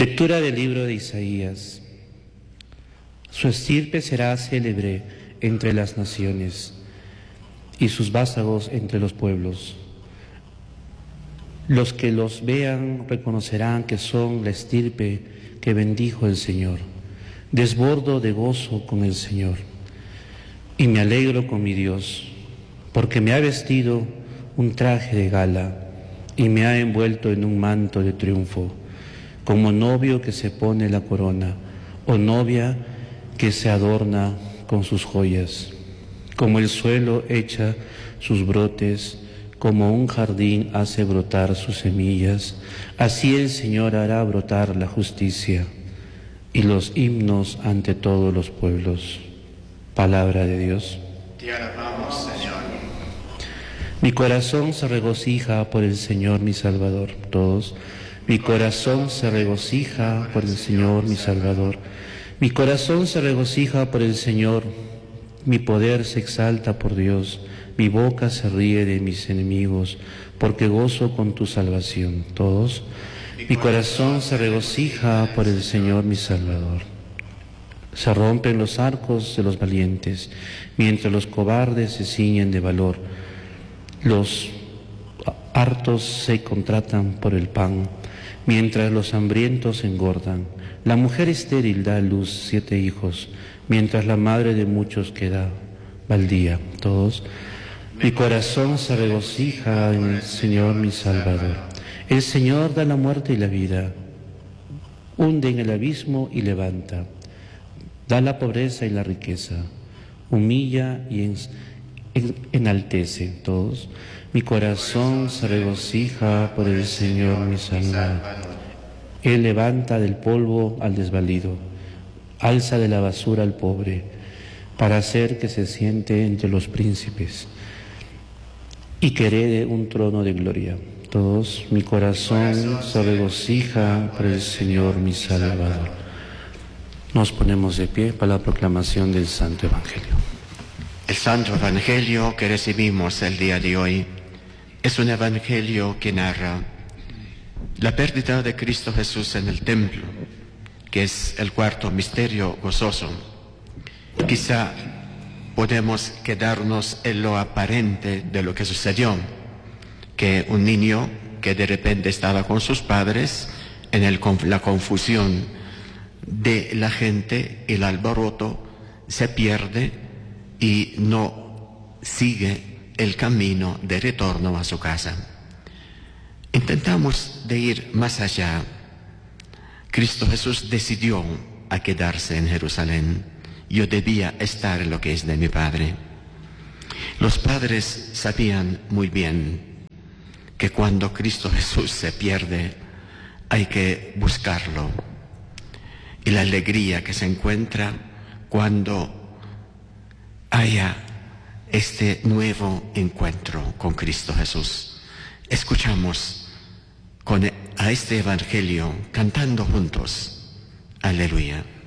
Lectura del libro de Isaías. Su estirpe será célebre entre las naciones y sus vástagos entre los pueblos. Los que los vean reconocerán que son la estirpe que bendijo el Señor. Desbordo de gozo con el Señor y me alegro con mi Dios, porque me ha vestido un traje de gala y me ha envuelto en un manto de triunfo, como novio que se pone la corona o novia que se adorna con sus joyas. Como el suelo echa sus brotes, como un jardín hace brotar sus semillas, así el Señor hará brotar la justicia y los himnos ante todos los pueblos. Palabra de Dios. Te alabamos, Señor. Mi corazón se regocija por el Señor mi Salvador. Todos. Mi corazón se regocija por el Señor mi Salvador. Mi corazón se regocija por el Señor. Mi poder se exalta por Dios. Mi boca se ríe de mis enemigos, porque gozo con tu salvación. Todos. Mi corazón se regocija por el Señor mi Salvador. Se rompen los arcos de los valientes, mientras los cobardes se ciñen de valor. Los hartos se contratan por el pan, mientras los hambrientos engordan. La mujer estéril da a luz 7 hijos, mientras la madre de muchos queda baldía. Todos. Mi corazón se regocija en el Señor mi Salvador. El Señor da la muerte y la vida, hunde en el abismo y levanta, da la pobreza y la riqueza, humilla y enaltece. Todos. Mi corazón se regocija por el Señor mi Salvador. Él levanta del polvo al desvalido, alza de la basura al pobre, para hacer que se siente entre los príncipes y que herede un trono de gloria. Todos. Mi corazón se regocija por el Señor mi Salvador. Nos ponemos de pie para la proclamación del Santo Evangelio. El Santo Evangelio que recibimos el día de hoy es un evangelio que narra la pérdida de Cristo Jesús en el templo, que es el cuarto misterio gozoso. Quizá podemos quedarnos en lo aparente de lo que sucedió, que un niño que de repente estaba con sus padres, en la confusión de la gente, el alboroto, se pierde y no sigue el camino de retorno a su casa. Intentamos de ir más allá. Cristo Jesús decidió a quedarse en Jerusalén. Yo debía estar en lo que es de mi Padre. Los padres sabían muy bien que cuando Cristo Jesús se pierde, hay que buscarlo. Y la alegría que se encuentra cuando haya este nuevo encuentro con Cristo Jesús. Escuchamos a este Evangelio cantando juntos. Aleluya.